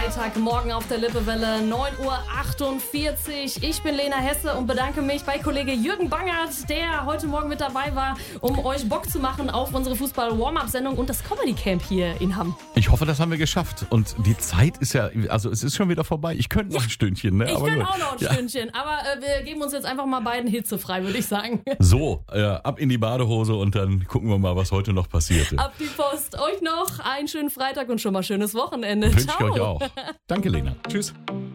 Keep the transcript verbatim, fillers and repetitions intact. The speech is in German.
Freitagmorgen auf der Lippewelle, neun Uhr achtundvierzig. Ich bin Lena Hesse und bedanke mich bei Kollege Jürgen Bangert, der heute Morgen mit dabei war, um euch Bock zu machen auf unsere Fußball-Warm-Up-Sendung und das Comedy-Camp hier in Hamm. Ich hoffe, das haben wir geschafft. Und die Zeit ist ja, also es ist schon wieder vorbei. Ich könnte noch ein Stündchen, ne? Ich aber könnte gut. auch noch ein Ja. Stündchen, aber äh, wir geben uns jetzt einfach mal beiden hitzefrei, würde ich sagen. So, äh, ab in die Badehose und dann gucken wir mal, was heute noch passiert. Ab die Post. Euch noch einen schönen Freitag und schon mal schönes Wochenende. Wünsche ich Ciao. euch auch. Danke, Lena. Tschüss.